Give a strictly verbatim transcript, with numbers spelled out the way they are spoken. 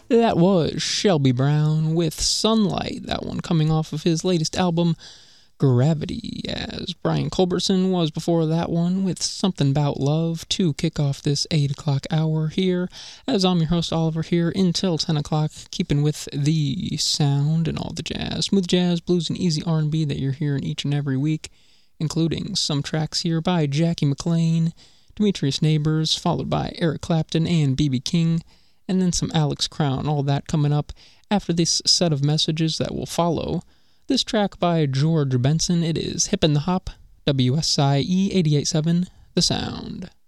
That was Shelby Brown with Sunlight, that one coming off of his latest album, Gravity, as Brian Culbertson was before that one with Something About Love to kick off this eight o'clock hour here, as I'm your host Oliver here until ten o'clock, keeping with the sound and all the jazz, smooth jazz, blues, and easy R and B that you're hearing each and every week, including some tracks here by Jackie McLean, Demetrius Neighbors, followed by Eric Clapton and B B King, and then some Alex Crown, all that coming up after this set of messages that will follow. This track by George Benson, it is Hip and the Hop, W S I E eighty-eight point seven, The Sound.